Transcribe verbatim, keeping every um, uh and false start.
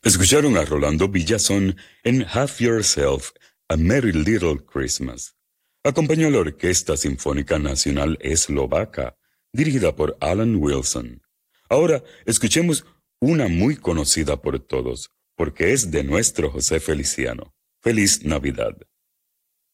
Escucharon a Rolando Villazón en Have Yourself a Merry Little Christmas. Acompañó a la Orquesta Sinfónica Nacional Eslovaca, dirigida por Alan Wilson. Ahora escuchemos una muy conocida por todos, porque es de nuestro José Feliciano. ¡Feliz Navidad!